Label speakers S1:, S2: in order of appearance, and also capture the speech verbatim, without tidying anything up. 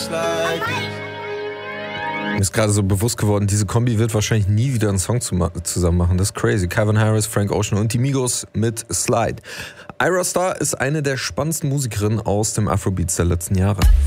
S1: Mir ist gerade so bewusst geworden, diese Kombi wird wahrscheinlich nie wieder einen Song zusammen machen. Das ist crazy. Calvin Harris, Frank Ocean und die Migos mit Slide. Ayra Starr ist eine der spannendsten Musikerinnen aus dem Afrobeats der letzten Jahre.